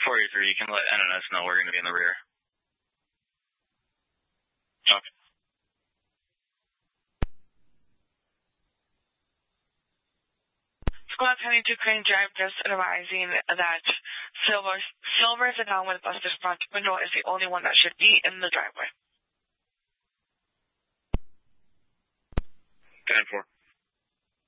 483, you can let NNS know we're going to be in the rear. Okay. Squad 22 Crane Drive just advising that Silver sedan with busted front window is the only one that should be in the driveway. 10-4.